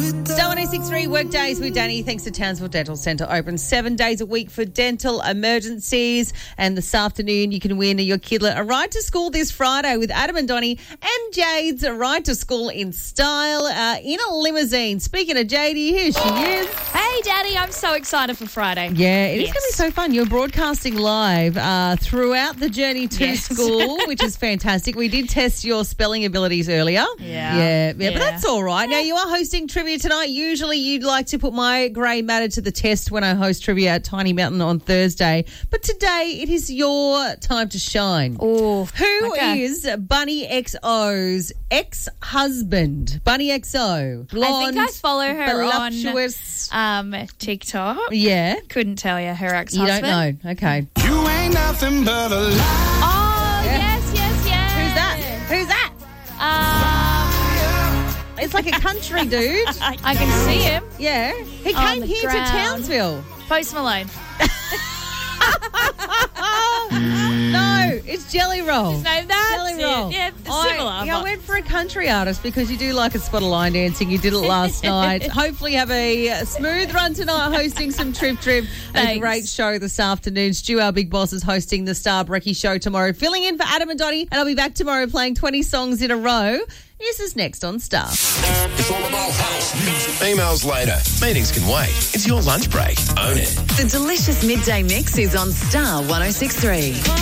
Star 106.3 Workdays with Danny. Thanks to Townsville Dental Centre. Open 7 days a week for dental emergencies. And this afternoon you can win your kidlet a ride to school this Friday with Adam and Donnie and Jade's a ride to school in style in a limousine. Speaking of Jadey, here she is. Hey, Daddy, I'm so excited for Friday. Yeah, it is going to be so fun. You're broadcasting live throughout the journey to school, which is fantastic. We did test your spelling abilities earlier. Yeah, but that's all right. Now, you are hosting trivia tonight. Usually you'd like to put my grey matter to the test when I host trivia at Tiny Mountain on Thursday. But today it is your time to shine. Oh, Who is Bunny XO's ex-husband? Bunny XO. Blonde, I think I follow her voluptuous. on TikTok. Yeah. Couldn't tell you her You ex-husband. don't know. Okay. You ain't nothing but a lie. Oh, yes. Who's that? It's like a country dude. I can see him. Yeah. He On came the here ground. to Townsville. Post Malone. No, it's Jelly Roll. No, that's Jelly it. Roll. Yeah, similar. I went for a country artist because you do like a spot of line dancing. You did it last night. Hopefully have a smooth run tonight hosting some Trip and a Thanks. great show this afternoon. Stu, our big boss, is hosting the Star Brekkie show tomorrow, filling in for Adam and Donnie, and I'll be back tomorrow playing 20 songs in a row. This is next on Star. It's all about house music. Emails later. Meetings can wait. It's your lunch break. Own it. The delicious midday mix is on Star 106.3.